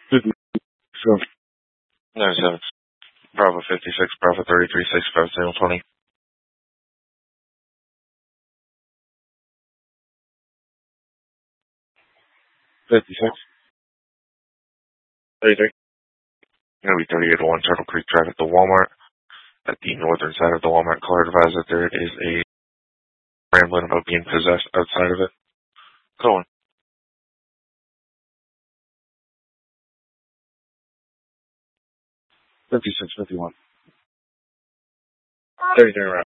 50, so, No, 7. Bravo 56, Bravo 33, 650, 20. 56, 33. Gonna be 38 to 1 Turtle Creek Drive at the Walmart. At the northern side of the Walmart, caller advised that there is a rambling about being possessed outside of it. Go on. 56, 51. 33 around.